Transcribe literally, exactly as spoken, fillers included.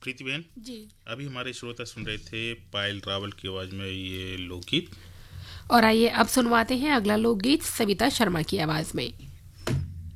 प्रीति बहन जी। अभी हमारे श्रोता सुन रहे थे पायल रावल की आवाज में ये लोकगीत। और आइए अब सुनवाते हैं अगला लोकगीत सविता शर्मा की आवाज में।